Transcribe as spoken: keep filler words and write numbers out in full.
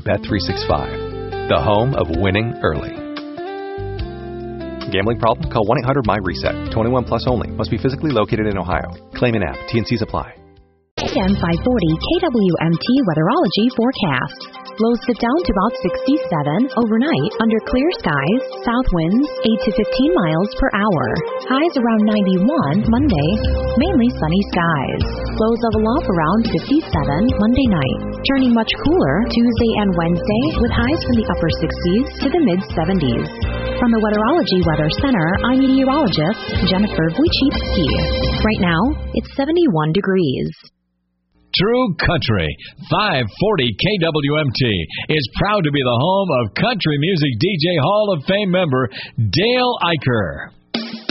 Bet three sixty-five, the home of winning early. Gambling problem? Call one eight hundred my reset. twenty-one plus only. Must be physically located in Ohio. Claim in app. T and C's apply. A M five forty K W M T Weatherology forecast. Lows dip down to about sixty-seven overnight under clear skies. South winds eight to fifteen miles per hour. Highs around ninety-one Monday. Mainly sunny skies. Lows level off around fifty-seven Monday night. Turning much cooler Tuesday and Wednesday with highs from the upper sixties to the mid seventies. From the Weatherology Weather Center, I'm meteorologist Jennifer Wojcicki. Right now, it's seventy-one degrees. True Country, five forty K W M T, is proud to be the home of country music D J Hall of Fame member Dale Eicher.